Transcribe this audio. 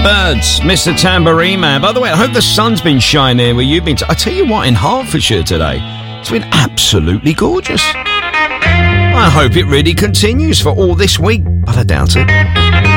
Birds, Mr. Tambourine Man. By the way, I hope the sun's been shining where you've been. I tell you what, in Hertfordshire today, it's been absolutely gorgeous. I hope it really continues for all this week, but I doubt it.